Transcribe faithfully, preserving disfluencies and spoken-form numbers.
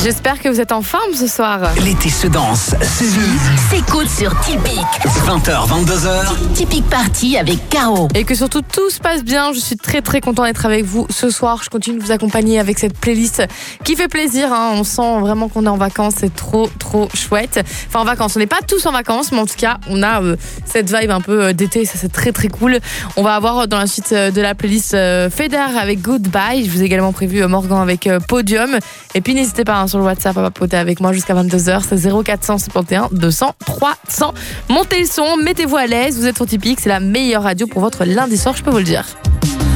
J'espère que vous êtes en forme ce soir. L'été se danse, se vit, s'écoute sur Tipeee. vingt heures, vingt-deux heures. Tipeee Party avec Caro. Et que surtout tout se passe bien. Je suis très très content d'être avec vous ce soir. Je continue de vous accompagner avec cette playlist qui fait plaisir. Hein. On sent vraiment qu'on est en vacances. C'est trop trop chouette. Enfin en vacances. On n'est pas tous en vacances, mais en tout cas on a euh, cette vibe un peu d'été. Ça c'est très très cool. On va avoir dans la suite de la playlist euh, Feder avec Goodbye. Je vous ai également prévu euh, Morgan avec euh, Podium. Et puis n'hésitez pas hein, sur le WhatsApp à papoter avec moi jusqu'à vingt-deux heures. C'est zéro quatre cent soixante et un deux cents trois cents. Montez le son, mettez-vous à l'aise. Vous êtes sur Tipeee, c'est la meilleure radio pour votre lundi soir, je peux vous le dire.